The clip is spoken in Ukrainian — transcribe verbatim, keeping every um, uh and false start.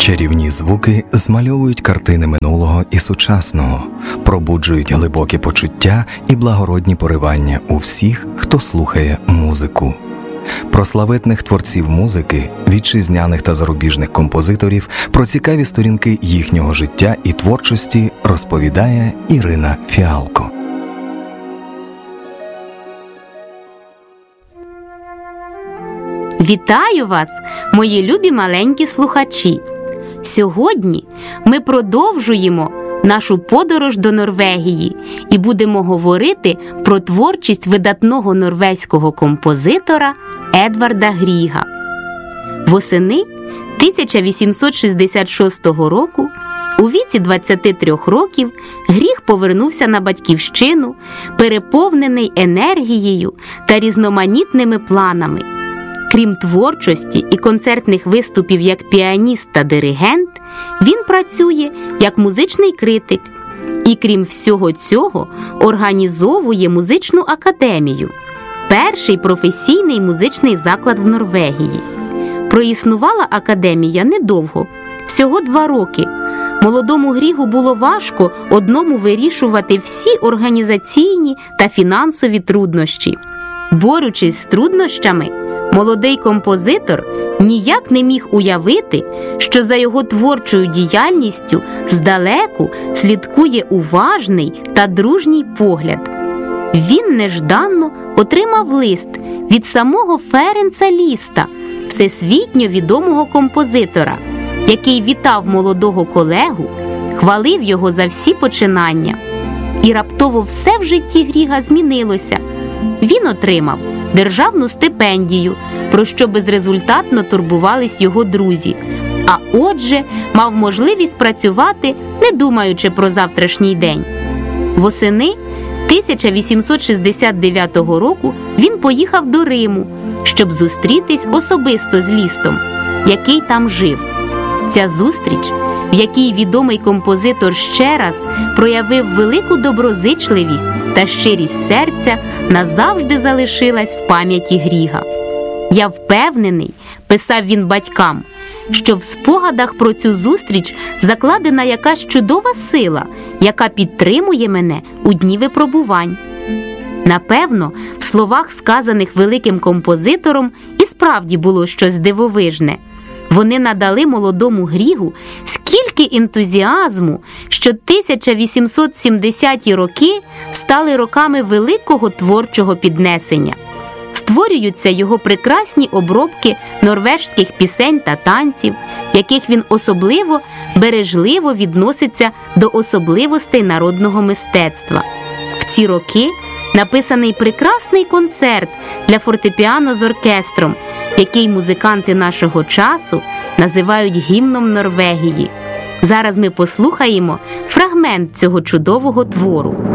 Чарівні звуки змальовують картини минулого і сучасного, пробуджують глибокі почуття і благородні поривання у всіх, хто слухає музику. Про славетних творців музики, вітчизняних та зарубіжних композиторів, про цікаві сторінки їхнього життя і творчості розповідає Ірина Фіалко. Вітаю вас, мої любі маленькі слухачі! Сьогодні ми продовжуємо нашу подорож до Норвегії і будемо говорити про творчість видатного норвезького композитора Едварда Гріга. Восени тисяча вісімсот шістдесят шостого року у віці двадцяти трьох років Гріг повернувся на батьківщину, переповнений енергією та різноманітними планами. Крім творчості і концертних виступів як піаніст та диригент, він працює як музичний критик і, крім всього цього, організовує музичну академію – перший професійний музичний заклад в Норвегії. Проіснувала академія недовго – всього два роки. Молодому Грігу було важко одному вирішувати всі організаційні та фінансові труднощі. Борючись з труднощами, молодий композитор ніяк не міг уявити, що за його творчою діяльністю здалеку слідкує уважний та дружній погляд. Він нежданно отримав лист від самого Ференца Ліста, всесвітньо відомого композитора, який вітав молодого колегу, хвалив його за всі починання. І раптово все в житті Гріга змінилося. Він отримав державну стипендію, про що безрезультатно турбувались його друзі, а отже, мав можливість працювати, не думаючи про завтрашній день. Восени тисяча вісімсот шістдесят дев'ятого року він поїхав до Риму, щоб зустрітись особисто з Лістом, який там жив. Ця зустріч, в якій відомий композитор ще раз проявив велику доброзичливість та щирість серця, назавжди залишилась в пам'яті Гріга. «Я впевнений», – писав він батькам, «що в спогадах про цю зустріч закладена якась чудова сила, яка підтримує мене у дні випробувань». Напевно, в словах, сказаних великим композитором, і справді було щось дивовижне. Вони надали молодому Грігу скільки ентузіазму, що тисяча вісімсот сімдесяті роки стали роками великого творчого піднесення. Створюються його прекрасні обробки норвежських пісень та танців, в яких він особливо бережливо відноситься до особливостей народного мистецтва. В ці роки написаний прекрасний концерт для фортепіано з оркестром, який музиканти нашого часу називають гімном Норвегії. Зараз ми послухаємо фрагмент цього чудового твору.